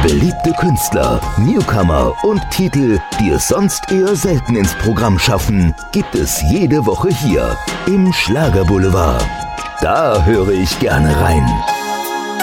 Beliebte Künstler, Newcomer und Titel, die es sonst eher selten ins Programm schaffen, gibt es jede Woche hier im Schlagerboulevard. Da höre ich gerne rein.